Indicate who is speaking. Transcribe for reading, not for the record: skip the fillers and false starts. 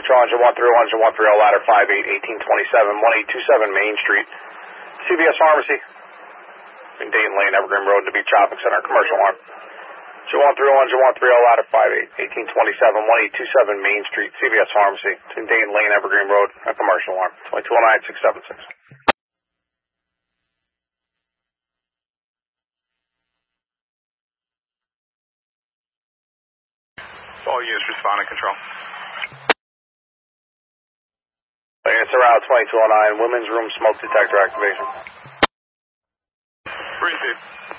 Speaker 1: Neutral engine 130, ladder 58, 1827, 1827 Main Street, CVS Pharmacy, in Dayton Lane, Evergreen Road, DeBeach Shopping Center, commercial arm. 130, ladder 58, 1827, 1827 Main Street, CVS Pharmacy, in Dayton Lane, Evergreen Road, a commercial arm. 209-676.
Speaker 2: All units responding, control.
Speaker 1: Units around 2209, women's room smoke detector activation.
Speaker 2: Receive.